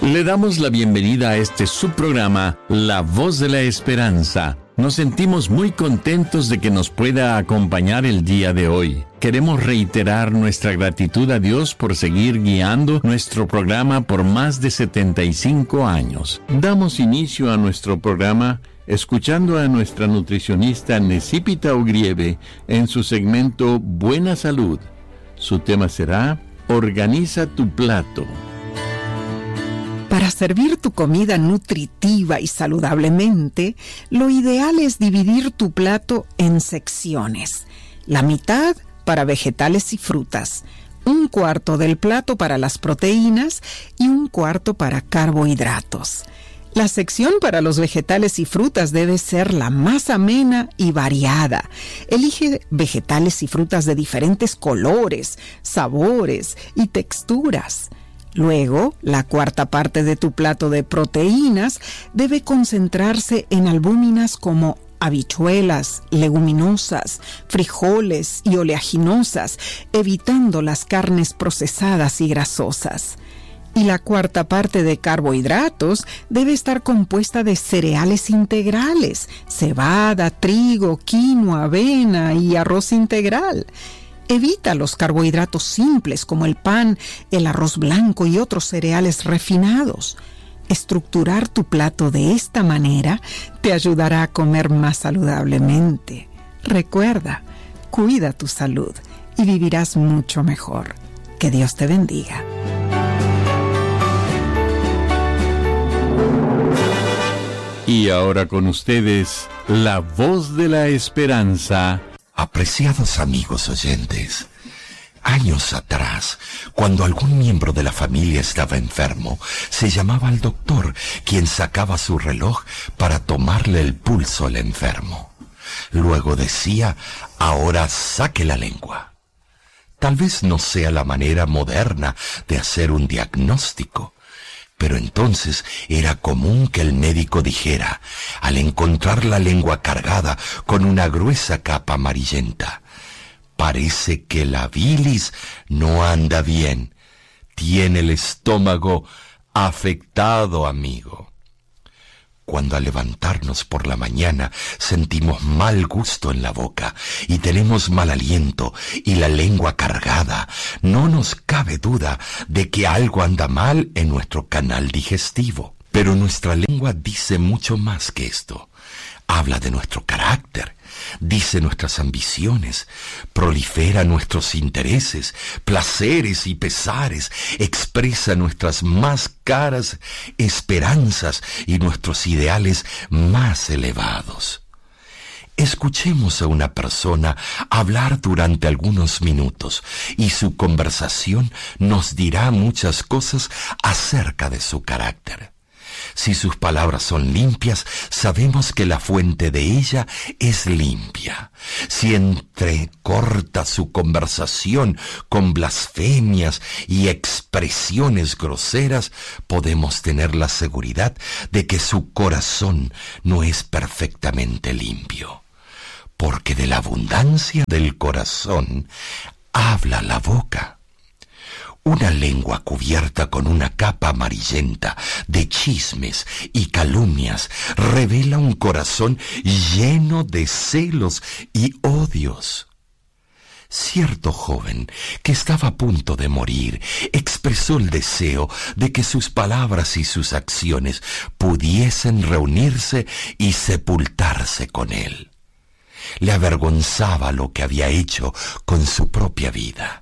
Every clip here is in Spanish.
Le damos la bienvenida a este subprograma, La Voz de la Esperanza. Nos sentimos muy contentos de que nos pueda acompañar el día de hoy. Queremos reiterar nuestra gratitud a Dios por seguir guiando nuestro programa por más de 75 años. Damos inicio a nuestro programa escuchando a nuestra nutricionista Necipita Ugrieve en su segmento Buena Salud. Su tema será Organiza tu plato. Para servir tu comida nutritiva y saludablemente, lo ideal es dividir tu plato en secciones. La mitad para vegetales y frutas, un cuarto del plato para las proteínas y un cuarto para carbohidratos. La sección para los vegetales y frutas debe ser la más amena y variada. Elige vegetales y frutas de diferentes colores, sabores y texturas. Luego, la cuarta parte de tu plato de proteínas debe concentrarse en albúminas como habichuelas, leguminosas, frijoles y oleaginosas, evitando las carnes procesadas y grasosas. Y la cuarta parte de carbohidratos debe estar compuesta de cereales integrales, cebada, trigo, quinoa, avena y arroz integral. Evita los carbohidratos simples como el pan, el arroz blanco y otros cereales refinados. Estructurar tu plato de esta manera te ayudará a comer más saludablemente. Recuerda, cuida tu salud y vivirás mucho mejor. Que Dios te bendiga. Y ahora con ustedes, la voz de la esperanza. Apreciados amigos oyentes, años atrás, cuando algún miembro de la familia estaba enfermo, se llamaba al doctor, quien sacaba su reloj para tomarle el pulso al enfermo. Luego decía, ahora saque la lengua. Tal vez no sea la manera moderna de hacer un diagnóstico, pero entonces era común que el médico dijera, al encontrar la lengua cargada con una gruesa capa amarillenta, parece que la bilis no anda bien, tiene el estómago afectado, amigo. Cuando al levantarnos por la mañana sentimos mal gusto en la boca y tenemos mal aliento y la lengua cargada, no nos cabe duda de que algo anda mal en nuestro canal digestivo. Pero nuestra lengua dice mucho más que esto. Habla de nuestro carácter, dice nuestras ambiciones, prolifera nuestros intereses, placeres y pesares, expresa nuestras más caras esperanzas y nuestros ideales más elevados. Escuchemos a una persona hablar durante algunos minutos y su conversación nos dirá muchas cosas acerca de su carácter. Si sus palabras son limpias, sabemos que la fuente de ella es limpia. Si entrecorta su conversación con blasfemias y expresiones groseras, podemos tener la seguridad de que su corazón no es perfectamente limpio. Porque de la abundancia del corazón habla la boca. Una lengua cubierta con una capa amarillenta de chismes y calumnias revela un corazón lleno de celos y odios. Cierto joven que estaba a punto de morir expresó el deseo de que sus palabras y sus acciones pudiesen reunirse y sepultarse con él. Le avergonzaba lo que había hecho con su propia vida.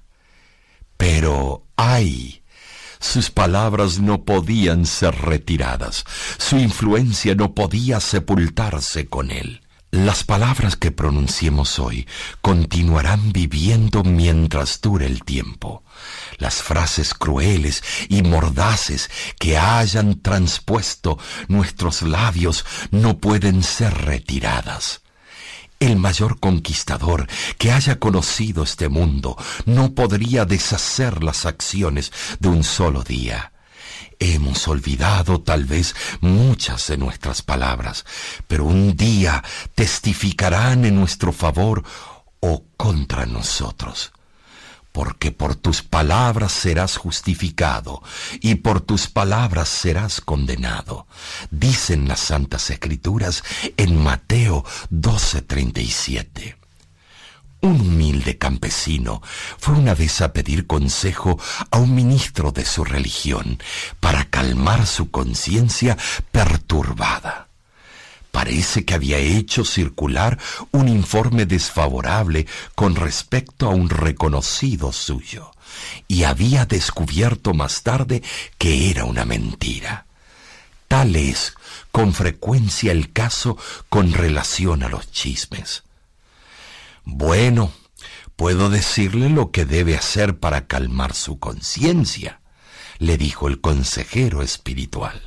Pero, ¡ay! Sus palabras no podían ser retiradas, su influencia no podía sepultarse con él. Las palabras que pronunciemos hoy continuarán viviendo mientras dure el tiempo. Las frases crueles y mordaces que hayan transpuesto nuestros labios no pueden ser retiradas. El mayor conquistador que haya conocido este mundo no podría deshacer las acciones de un solo día. Hemos olvidado tal vez muchas de nuestras palabras, pero un día testificarán en nuestro favor o contra nosotros. porque por tus palabras serás justificado y por tus palabras serás condenado. Dicen las Santas Escrituras en Mateo 12:37. Un humilde campesino fue una vez a pedir consejo a un ministro de su religión para calmar su conciencia perturbada. Parece que había hecho circular un informe desfavorable con respecto a un reconocido suyo, y había descubierto más tarde que era una mentira. Tal es con frecuencia el caso con relación a los chismes. Bueno, puedo decirle lo que debe hacer para calmar su conciencia, le dijo el consejero espiritual.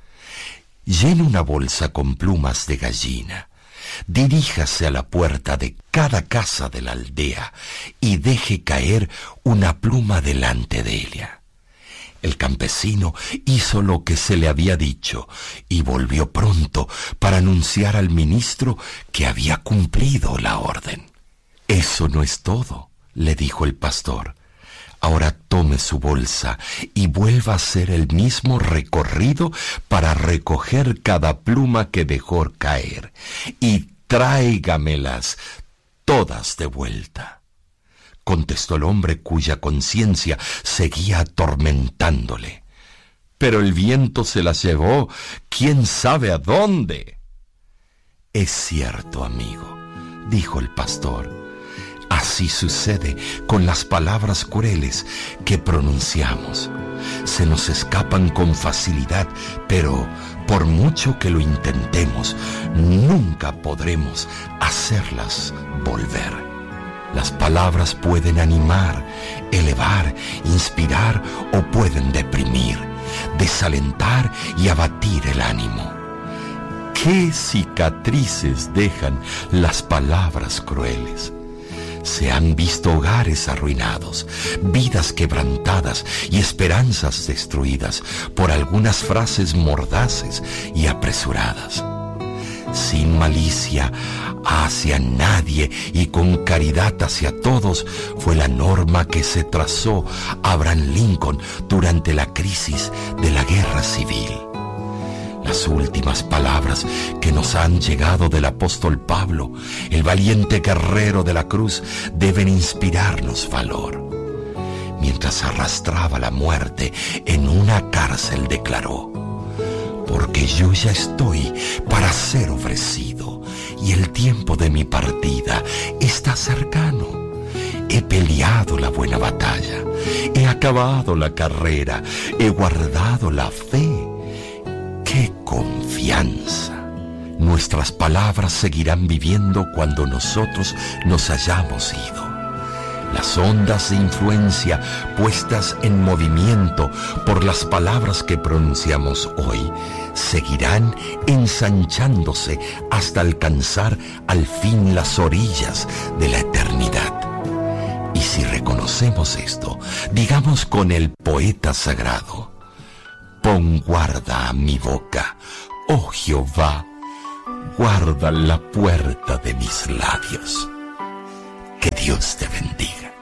Llene una bolsa con plumas de gallina, diríjase a la puerta de cada casa de la aldea y deje caer una pluma delante de ella. El campesino hizo lo que se le había dicho y volvió pronto para anunciar al ministro que había cumplido la orden. «Eso no es todo», le dijo el pastor. «Ahora tome su bolsa y vuelva a hacer el mismo recorrido para recoger cada pluma que dejó caer y tráigamelas todas de vuelta», contestó el hombre cuya conciencia seguía atormentándole. «Pero el viento se las llevó, quién sabe a dónde». «Es cierto, amigo», dijo el pastor. Así sucede con las palabras crueles que pronunciamos. Se nos escapan con facilidad, pero por mucho que lo intentemos, nunca podremos hacerlas volver. Las palabras pueden animar, elevar, inspirar o pueden deprimir, desalentar y abatir el ánimo. ¿Qué cicatrices dejan las palabras crueles? Se han visto hogares arruinados, vidas quebrantadas y esperanzas destruidas por algunas frases mordaces y apresuradas. Sin malicia hacia nadie y con caridad hacia todos fue la norma que se trazó Abraham Lincoln durante la crisis de la Guerra Civil. Las últimas palabras que nos han llegado del apóstol Pablo, el valiente guerrero de la cruz, deben inspirarnos valor. Mientras arrastraba la muerte en una cárcel declaró: «Porque yo ya estoy para ser ofrecido y el tiempo de mi partida está cercano. He peleado la buena batalla, he acabado la carrera, he guardado la fe». ¡Qué confianza! Nuestras palabras seguirán viviendo cuando nosotros nos hayamos ido. Las ondas de influencia puestas en movimiento por las palabras que pronunciamos hoy seguirán ensanchándose hasta alcanzar al fin las orillas de la eternidad. Y si reconocemos esto, digamos con el poeta sagrado: «Pon guarda a mi boca, oh Jehová, guarda la puerta de mis labios». Que Dios te bendiga.